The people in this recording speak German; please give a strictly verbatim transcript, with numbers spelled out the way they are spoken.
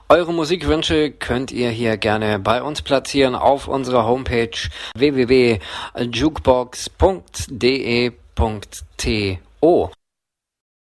Eure Musikwünsche könnt ihr hier gerne bei uns platzieren auf unserer Homepage w w w punkt jukebox punkt d e punkt t o.